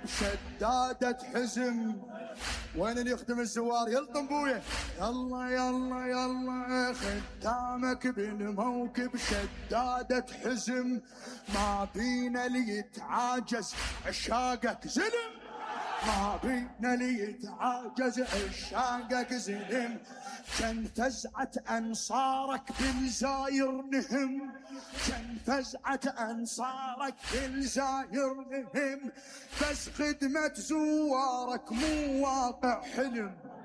بشدادة حزم. وين اللي يخدم الزوار؟ يلطم بويه. يلا يلا يلا خدامك بالموكب شدادة حزم، ما بينا اللي يتعاجز عشاقك زلم، ما بينا اللي يتعاجز عشاقك زلم. كان فزعة أنصارك بالزاير نهم، كان فزعة أنصارك بالزاير نهم، بس خدمة زوارك مو واقع حلم.